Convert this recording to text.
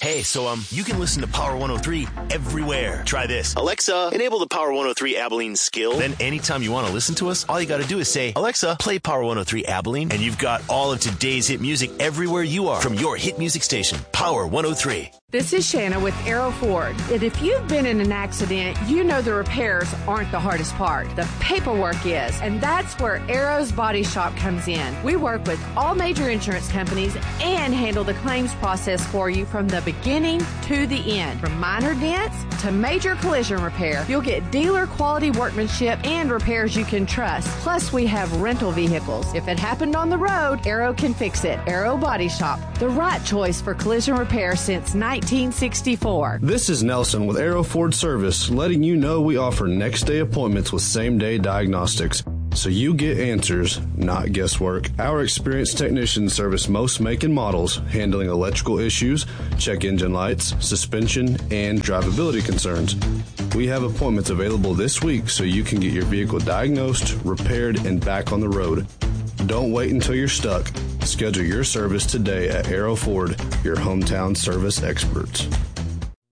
Hey, so you can listen to Power 103 everywhere. Try this. Alexa, enable the Power 103 Abilene skill. Then anytime you want to listen to us, all you got to do is say, Alexa, play Power 103 Abilene, and you've got all of today's hit music everywhere you are from your hit music station, Power 103. This is Shanna with Arrow Ford. And if you've been in an accident, you know the repairs aren't the hardest part. The paperwork is. And that's where Arrow's Body Shop comes in. We work with all major insurance companies and handle the claims process for you from the beginning to the end. From minor dents to major collision repair, you'll get dealer quality workmanship and repairs you can trust. Plus, we have rental vehicles. If it happened on the road, Arrow can fix it. Arrow Body Shop, the right choice for collision repair since 1964. This is Nelson with Arrow Ford Service, letting you know we offer next-day appointments with same-day diagnostics. So you get answers, not guesswork. Our experienced technicians service most make and models, handling electrical issues, check engine lights, suspension, and drivability concerns. We have appointments available this week so you can get your vehicle diagnosed, repaired, and back on the road. Don't wait until you're stuck. Schedule your service today at Arrow Ford, your hometown service experts.